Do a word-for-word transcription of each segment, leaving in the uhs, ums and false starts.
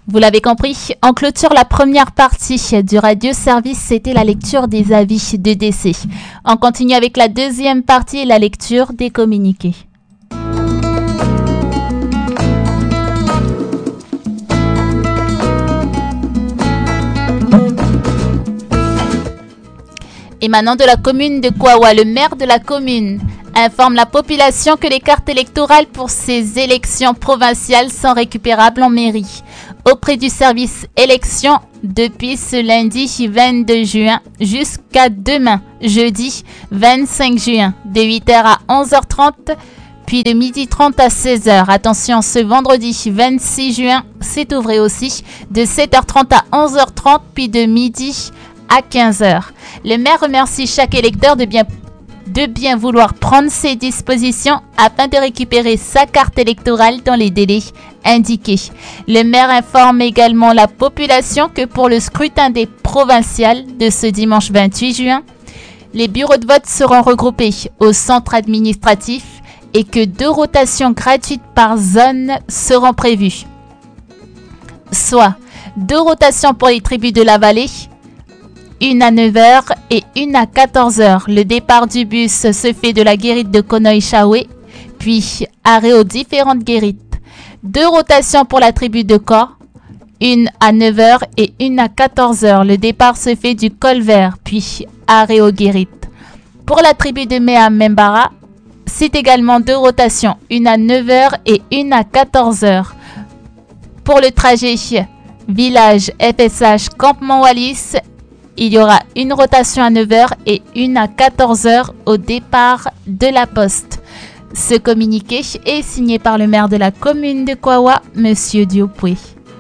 Vous l'avez compris, en clôture la première partie du radio-service, c'était la lecture des avis de décès. On continue avec la deuxième partie et la lecture des communiqués. Émanant de la commune de Kouawa, le maire de la commune informe la population que les cartes électorales pour ces élections provinciales sont récupérables en mairie auprès du service élection depuis ce lundi vingt-deux juin jusqu'à demain, jeudi vingt-cinq juin, de huit heures à onze heures trente, puis de midi trente à seize heures. Attention, ce vendredi vingt-six juin, c'est ouvert aussi de sept heures trente à onze heures trente, puis de midi à quinze heures. Le maire remercie chaque électeur de bien, de bien vouloir prendre ses dispositions afin de récupérer sa carte électorale dans les délais indiqués. Le maire informe également la population que pour le scrutin des provinciales de ce dimanche vingt-huit juin, les bureaux de vote seront regroupés au centre administratif et que deux rotations gratuites par zone seront prévues. Soit deux rotations pour les tribus de la vallée, une à neuf heures et une à quatorze heures. Le départ du bus se fait de la guérite de Konoï-Chaoué, puis arrêt aux différentes guérites. Deux rotations pour la tribu de Kor, une à neuf heures et une à quatorze heures. Le départ se fait du col vert, puis arrêt aux guérites. Pour la tribu de Mea Membara, c'est également deux rotations, une à neuf heures et une à quatorze heures. Pour le trajet village F S H Campement Wallis, il y aura une rotation à neuf heures et une à quatorze heures au départ de la poste. Ce communiqué est signé par le maire de la commune de Kouawa, M. Diopoué.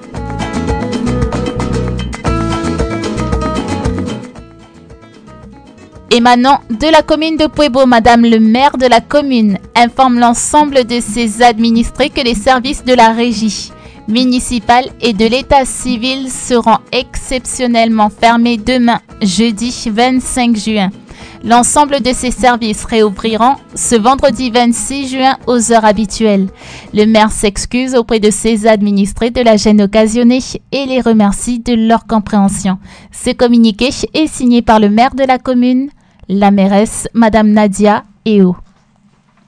Émanant de la commune de Puebo, Madame le maire de la commune informe l'ensemble de ses administrés que les services de la régie municipale et de l'état civil seront exceptionnellement fermés demain, jeudi vingt-cinq juin. L'ensemble de ces services réouvriront ce vendredi vingt-six juin aux heures habituelles. Le maire s'excuse auprès de ses administrés de la gêne occasionnée et les remercie de leur compréhension. Ce communiqué est signé par le maire de la commune, la mairesse Madame Nadia Eo.